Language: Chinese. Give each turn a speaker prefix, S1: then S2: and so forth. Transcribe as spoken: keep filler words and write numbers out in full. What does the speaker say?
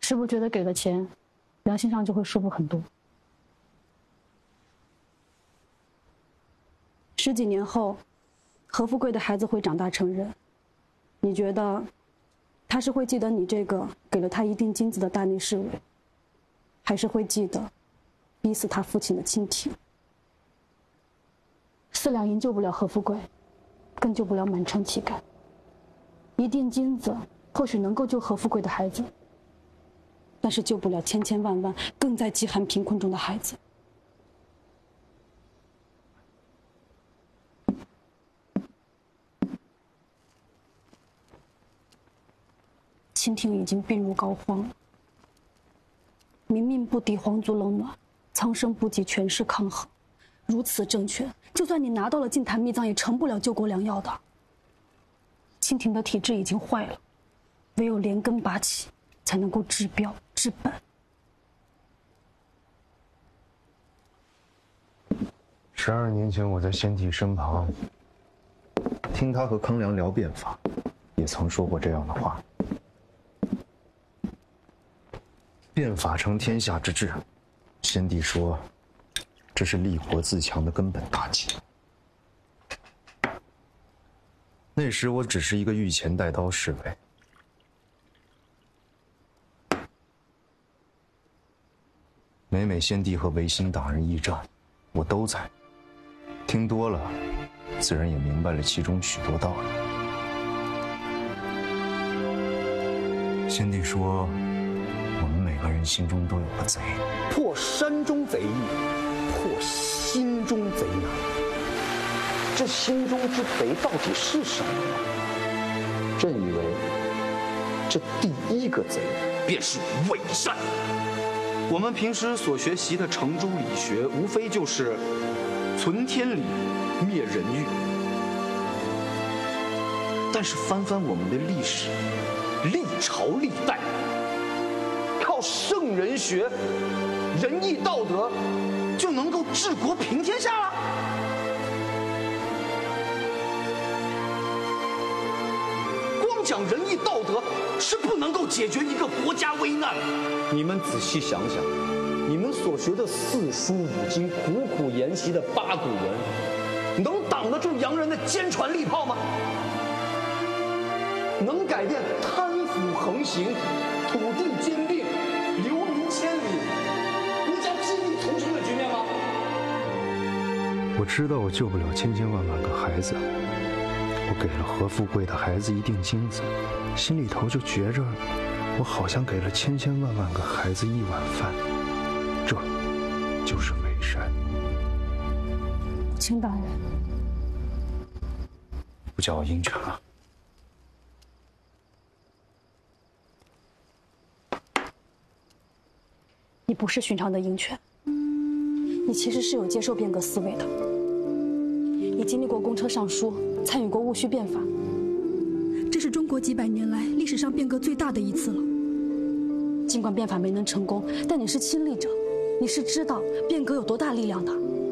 S1: 是不是觉得给了钱，良心上就会舒服很多？十几年后，何富贵的孩子会长大成人，你觉得他是会记得你这个给了他一锭金子的大内侍卫，还是会记得逼死他父亲的亲戚？四两银救不了何富贵，更救不了满城乞丐。一锭金子或许能够救何富贵的孩子，但是救不了千千万万更在饥寒贫困中的孩子。清廷已经病入膏肓了，民命不敌皇族冷暖，苍生不及权势抗衡。如此政权，就算你拿到了净坛秘藏，也成不了救国良药的。清廷的体制已经坏了，唯有连根拔起，才能够治标治本。
S2: 十二年前，我在先帝身旁，听他和康梁聊变法，也曾说过这样的话。变法成天下之治，先帝说，这是立国自强的根本大计。那时我只是一个御前带刀侍卫，每每先帝和维新党人议战，我都在，听多了，自然也明白了其中许多道理。先帝说，我们每个人心中都有个贼，
S3: 破山中贼易，破心中贼难。这心中之贼到底是什么呢？朕以为，这第一个贼便是伪善。我们平时所学习的程朱理学，无非就是存天理，灭人欲。但是翻翻我们的历史，历朝历代，靠圣人学、仁义道德就能够治国平天下了？光讲仁义道德是不能够解决一个国家危难的。你们仔细想想，你们所学的四书五经、苦苦研习的八股文，能挡得住洋人的坚船利炮吗？能改变贪腐横行、土地兼并、流民千里、国家基地屠城的局面吗？
S2: 我知道我救不了千千万万个孩子，我给了何富贵的孩子一锭金子，心里头就觉着，我好像给了千千万万个孩子一碗饭，这就是伪善。
S1: 卿大人，
S2: 不叫我鹰犬了。
S1: 你不是寻常的鹰犬，你其实是有接受变革思维的。你经历过公车上书，参与过戊戌变法，这是中国几百年来历史上变革最大的一次了。尽管变法没能成功，但你是亲历者，你是知道变革有多大力量的。